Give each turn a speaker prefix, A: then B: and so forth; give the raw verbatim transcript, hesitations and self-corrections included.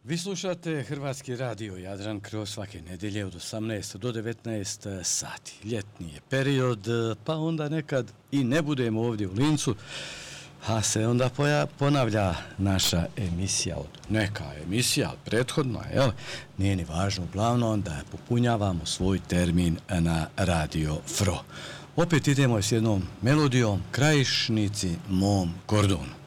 A: Vi slušate Hrvatski radio Jadran kroz svake nedelje od osamnaest do devetnaest sati. Ljetni je period, pa onda nekad i ne budemo ovdje u Lincu, a se onda poja, ponavlja naša emisija, od neka emisija od prethodna, jel? Nije ni važno, uglavnom da popunjavamo svoj termin na Radio Fro. Opet idemo s jednom melodijom Krajišnici mom kordonu.